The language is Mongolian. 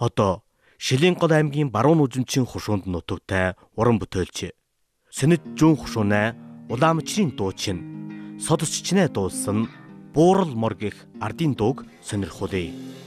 Одоо Шилэнгол аймгийн баруун үзэмчийн хушуунд нутагтай уран бүтээлч Сэнэт Жун хушуунай Улаамчрын дуучин Содосчнээ дуулсан Буурал мор гэх ардын дууг сонирхуулъя.